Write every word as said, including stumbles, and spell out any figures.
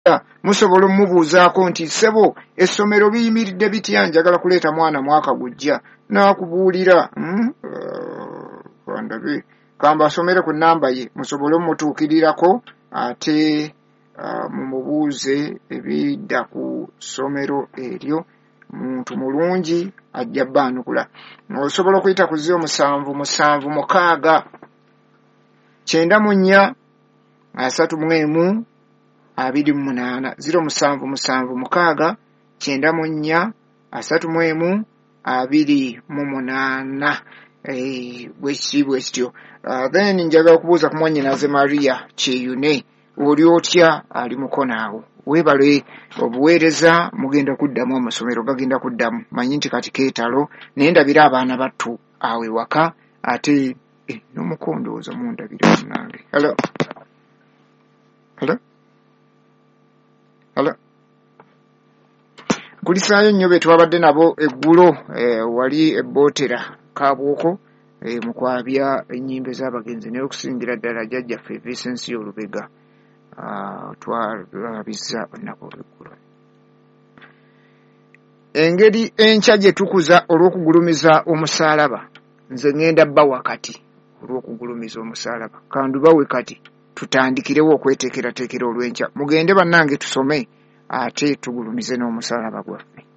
musobola omubuuzaako nti ssebo essomero biyimiridde bitya, njagala kuleeta mwana mwaka gujja, n'akubuulira kandabe uh, kamba asomere ku nnamba ye musobole omutuukirirako ate uh, mumubuuze ebidda ku ssomero eryo. Muntu mulungi ajja bbaanukula. Osobola okuyita ku ziro musanvu musanvu mukaaga kyenda mu nnya asatu mu emu abiri mu munaana ziro musanvu musanvu mukaaga kyenda mu nnya asatu mu emu abiri mu munaana. Bwekiti bwekityo. Then njagala okubuuza ku mwannyinaze Maria Kyeyune, oli otya ali mukonaawo? Weebale obuweereza mugenda kuddamu, amasomero gagenda kuddamu. Manyi nti kati keetalo naye ndabira abaana battu awe waka ate eh, n'omukondooza mundabira nange. Hello? Hello? Hello? Kulisaayo nnyo be twabadde nabo eggulo eh, wali ebbootera Kaabwoko eh, mu kwabya ennyimbe z'abagenzi naye okusingira ddala jjajjaffe Vicensi Olubega. Uh, twalabizza olunaku olw'eggulo. Engeri enkya gye tukuza olw'okugulumiza omusaalaba, nze ngenda bba wakati olw'okugulumiza omusaalaba. Kandubawe kati tutandikirewo okweteekerateekera olw'enkya, mugende bannange tusome ate tugulumize n'omusaalaba gwaffe.